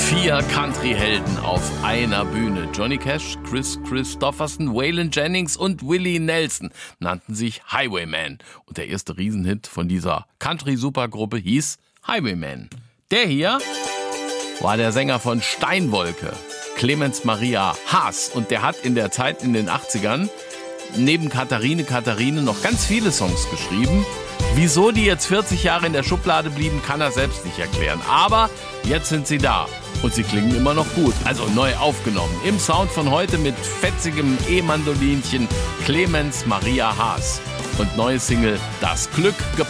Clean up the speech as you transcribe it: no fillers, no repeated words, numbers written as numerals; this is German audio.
4 Country-Helden auf einer Bühne. Johnny Cash, Chris Christopherson, Waylon Jennings und Willie Nelson nannten sich Highwaymen. Und der erste Riesenhit von dieser Country-Supergruppe hieß Highwayman. Der hier war der Sänger von Steinwolke, Clemens Maria Haas. Und der hat in der Zeit in den 80ern neben Katharine noch ganz viele Songs geschrieben. Wieso die jetzt 40 Jahre in der Schublade blieben, kann er selbst nicht erklären. Aber jetzt sind sie da und sie klingen immer noch gut. Also neu aufgenommen. Im Sound von heute mit fetzigem E-Mandolinchen Clemens Maria Haas. Und neue Single Das Glück